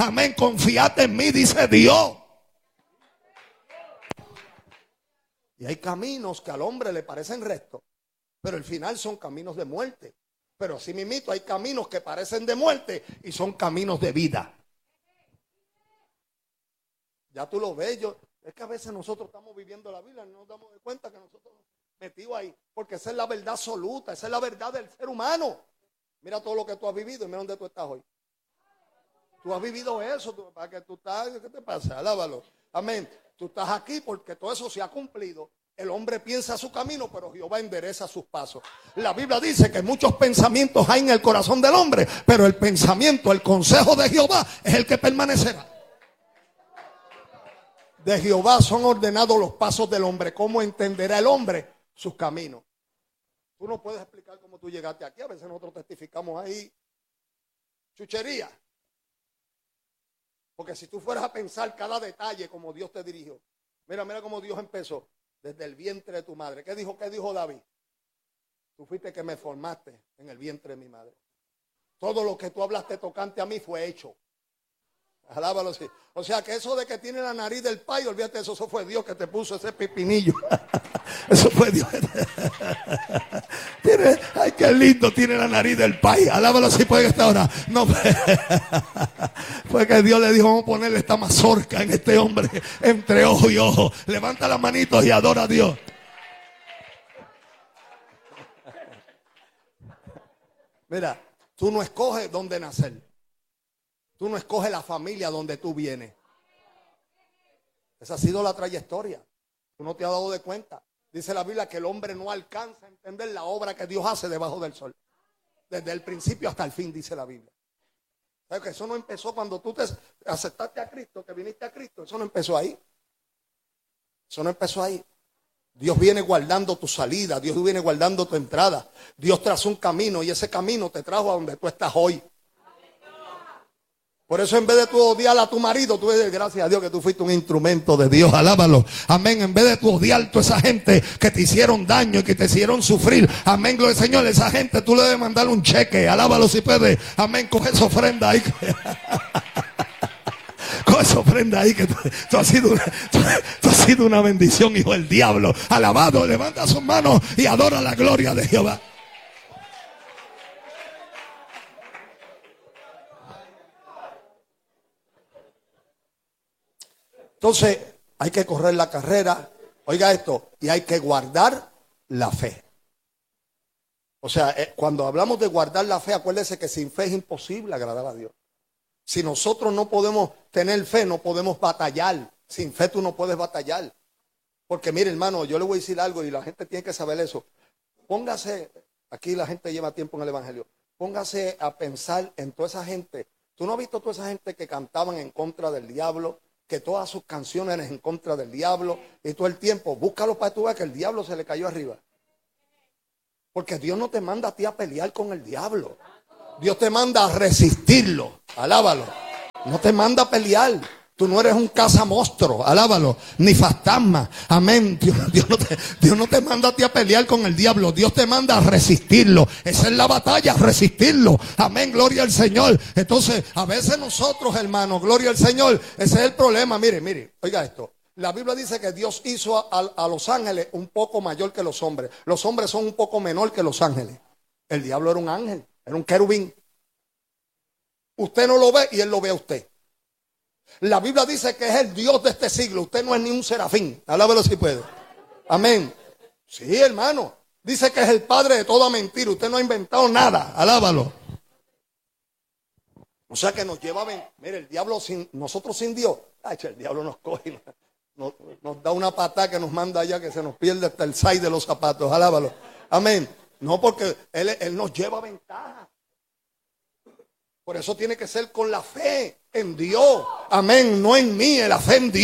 Amén, confiad en mí, dice Dios. Y hay caminos que al hombre le parecen rectos, pero al final son caminos de muerte. Pero así mismito hay caminos que parecen de muerte y son caminos de vida. Ya tú lo ves, es que a veces nosotros estamos viviendo la vida y no nos damos cuenta que nosotros nos metidos ahí, porque esa es la verdad absoluta, esa es la verdad del ser humano. Mira todo lo que tú has vivido y mira dónde tú estás hoy. Tú has vivido eso, para que tú estás, ¿qué te pasa? Alábalo. Amén. Tú estás aquí porque todo eso se ha cumplido. El hombre piensa su camino, pero Jehová endereza sus pasos. La Biblia dice que muchos pensamientos hay en el corazón del hombre, pero el pensamiento, el consejo de Jehová es el que permanecerá. De Jehová son ordenados los pasos del hombre. ¿Cómo entenderá el hombre sus caminos? Tú no puedes explicar cómo tú llegaste aquí. A veces nosotros testificamos ahí chuchería. Porque si tú fueras a pensar cada detalle como Dios te dirigió. Mira cómo Dios empezó. Desde el vientre de tu madre. ¿Qué dijo David? Tú fuiste que me formaste en el vientre de mi madre. Todo lo que tú hablaste tocante a mí fue hecho. Alábalo así. O sea que eso de que tiene la nariz del payo, olvídate eso fue Dios que te puso ese pipinillo. Eso fue Dios. Ay, qué lindo tiene la nariz del payo. Alábalo así por esta hora. No, fue que Dios le dijo, vamos a ponerle esta mazorca en este hombre, entre ojo y ojo. Levanta las manitos y adora a Dios. Mira, tú no escoges dónde nacer. Tú no escoges la familia donde tú vienes. Esa ha sido la trayectoria. Tú no te has dado de cuenta. Dice la Biblia que el hombre no alcanza a entender la obra que Dios hace debajo del sol. Desde el principio hasta el fin, dice la Biblia. ¿Sabes que eso no empezó cuando tú te aceptaste a Cristo, que viniste a Cristo? Eso no empezó ahí. Eso no empezó ahí. Dios viene guardando tu salida. Dios viene guardando tu entrada. Dios trazó un camino y ese camino te trajo a donde tú estás hoy. Por eso en vez de tú odiar a tu marido, tú dices, gracias a Dios que tú fuiste un instrumento de Dios, alábalo. Amén. En vez de tú odiar a toda esa gente que te hicieron daño y que te hicieron sufrir. Amén, gloria al Señor. Esa gente tú le debes mandar un cheque, alábalo si puedes. Amén, coge esa ofrenda ahí. Coge esa ofrenda ahí que tú has sido una bendición, hijo del diablo. Alabado, levanta sus manos y adora la gloria de Jehová. Entonces, hay que correr la carrera, oiga esto, y hay que guardar la fe. O sea, cuando hablamos de guardar la fe, acuérdese que sin fe es imposible agradar a Dios. Si nosotros no podemos tener fe, no podemos batallar. Sin fe tú no puedes batallar. Porque mire, hermano, yo le voy a decir algo y la gente tiene que saber eso. Póngase, aquí la gente lleva tiempo en el evangelio, póngase a pensar en toda esa gente. ¿Tú no has visto toda esa gente que cantaban en contra del diablo? Que todas sus canciones eran en contra del diablo y todo el tiempo, búscalo para que tú veas que el diablo se le cayó arriba. Porque Dios no te manda a ti a pelear con el diablo. Dios te manda a resistirlo. Alábalo. No te manda a pelear. Tú no eres un cazamonstruo, alábalo, ni fantasma. Amén. Dios no te manda a ti a pelear con el diablo. Dios te manda a resistirlo. Esa es la batalla, resistirlo. Amén, gloria al Señor. Entonces, a veces nosotros, hermanos, gloria al Señor, ese es el problema. Mire, oiga esto. La Biblia dice que Dios hizo a los ángeles un poco mayor que los hombres. Los hombres son un poco menor que los ángeles. El diablo era un ángel, era un querubín. Usted no lo ve y él lo ve a usted. La Biblia dice que es el Dios de este siglo. Usted no es ni un serafín. Alábelo si puede. Amén. Sí, hermano. Dice que es el padre de toda mentira. Usted no ha inventado nada. Alábalo. O sea que nos lleva a ver. Mire, el diablo nosotros sin Dios. Ay, el diablo nos coge. Nos da una patada que nos manda allá que se nos pierde hasta el size de los zapatos. Alábalo. Amén. No, porque él nos lleva ventaja. Por eso tiene que ser con la fe en Dios. Amén. No en mí, la fe en Dios.